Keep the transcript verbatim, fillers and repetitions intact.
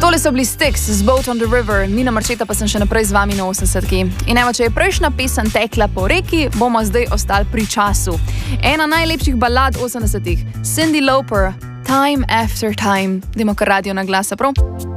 Tole so bili Styx z Boat on the River, Nina Marčeta pa sem še naprej z vami na osemdesetki. In evo, če je prejšnja pesem tekla po reki, bomo zdaj ostali pri času. Ena najlepših balad osemdesetih, Cyndi Lauper, Time After Time. Dajmo kar radio na glasa, prav?